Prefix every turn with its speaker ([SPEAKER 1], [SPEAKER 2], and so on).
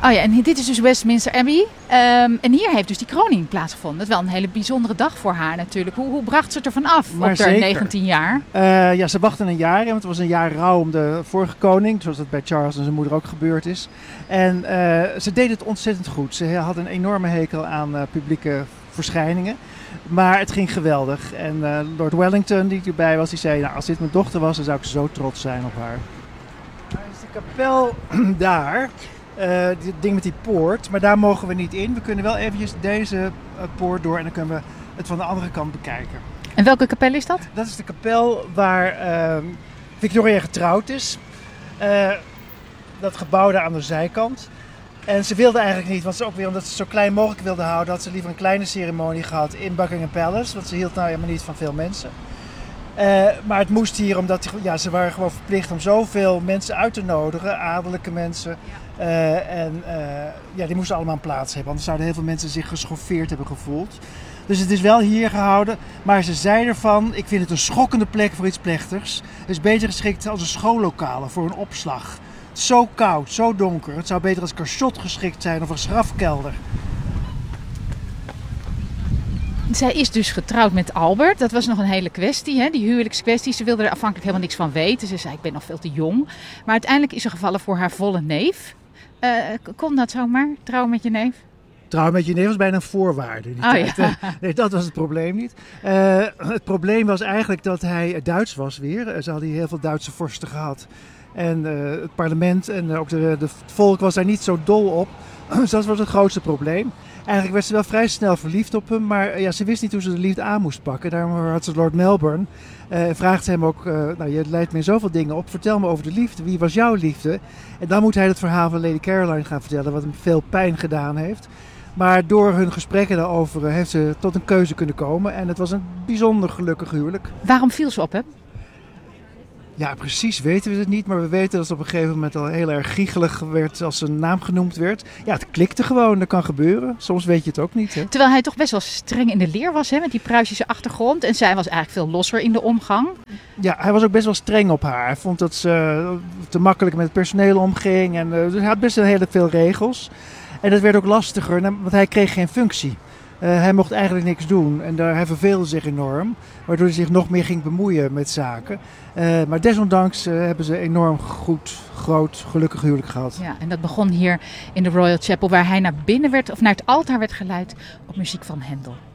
[SPEAKER 1] Oh ja, en dit is dus Westminster Abbey. En hier heeft dus die kroning plaatsgevonden. Dat is wel een hele bijzondere dag voor haar natuurlijk. Hoe bracht ze het ervan af
[SPEAKER 2] Maar
[SPEAKER 1] op haar 19 jaar?
[SPEAKER 2] Ja, ze wachten een jaar. Want het was een jaar rouw om de vorige koning. Zoals dat bij Charles en zijn moeder ook gebeurd is. En ze deed het ontzettend goed. Ze had een enorme hekel aan publieke verschijningen. Maar het ging geweldig. En Lord Wellington, die erbij was, die zei... Nou, als dit mijn dochter was, dan zou ik zo trots zijn op haar. Daar is de kapel daar... dit ding met die poort, maar daar mogen we niet in. We kunnen wel eventjes deze poort door en dan kunnen we het van de andere kant bekijken.
[SPEAKER 1] En welke kapel is dat?
[SPEAKER 2] Dat is de kapel waar Victoria getrouwd is. Dat gebouw daar aan de zijkant. En ze wilde eigenlijk niet, want ze ook weer omdat ze het zo klein mogelijk wilde houden, had ze liever een kleine ceremonie gehad in Buckingham Palace. Want ze hield nou helemaal niet van veel mensen. Maar het moest hier omdat ze waren gewoon verplicht om zoveel mensen uit te nodigen, adellijke mensen. Die moesten allemaal een plaats hebben, anders zouden heel veel mensen zich geschoffeerd hebben gevoeld. Dus het is wel hier gehouden, maar ze zei ervan, ik vind het een schokkende plek voor iets plechtigs. Het is beter geschikt als een schoollokaal voor een opslag. Het is zo koud, zo donker, het zou beter als cachot geschikt zijn of een grafkelder.
[SPEAKER 1] Zij is dus getrouwd met Albert. Dat was nog een hele kwestie, hè? Die huwelijkskwestie. Ze wilde er afhankelijk helemaal niks van weten. Ze zei, ik ben nog veel te jong. Maar uiteindelijk is ze gevallen voor haar volle neef. Kon dat zomaar, trouwen met je neef?
[SPEAKER 2] Trouwen met je neef was bijna een voorwaarde in die tijd.
[SPEAKER 1] Ja.
[SPEAKER 2] Nee, dat was het probleem niet. Het probleem was eigenlijk dat hij Duits was weer. Ze hadden hier heel veel Duitse vorsten gehad. En het parlement en ook het volk was daar niet zo dol op. Dus dat was het grootste probleem. Eigenlijk werd ze wel vrij snel verliefd op hem, maar ze wist niet hoe ze de liefde aan moest pakken. Daarom had ze Lord Melbourne. Vraagt ze hem ook, je leidt me zoveel dingen op, vertel me over de liefde. Wie was jouw liefde? En dan moet hij het verhaal van Lady Caroline gaan vertellen, wat hem veel pijn gedaan heeft. Maar door hun gesprekken daarover heeft ze tot een keuze kunnen komen. En het was een bijzonder gelukkig huwelijk.
[SPEAKER 1] Waarom viel ze op hem?
[SPEAKER 2] Ja, precies weten we het niet, maar we weten dat het op een gegeven moment al heel erg giechelig werd als zijn naam genoemd werd. Ja, het klikte gewoon, dat kan gebeuren. Soms weet je het ook niet. Hè?
[SPEAKER 1] Terwijl hij toch best wel streng in de leer was, hè, met die Pruisische achtergrond. En zij was eigenlijk veel losser in de omgang.
[SPEAKER 2] Ja, hij was ook best wel streng op haar. Hij vond dat ze te makkelijk met het personeel omging. En, dus hij had best wel heel veel regels. En dat werd ook lastiger, want hij kreeg geen functie. Hij mocht eigenlijk niks doen en hij verveelde zich enorm, waardoor hij zich nog meer ging bemoeien met zaken. Maar desondanks hebben ze enorm goed, groot, gelukkig huwelijk gehad.
[SPEAKER 1] Ja, en dat begon hier in de Royal Chapel, waar hij naar binnen werd, of naar het altaar werd geleid op muziek van Handel.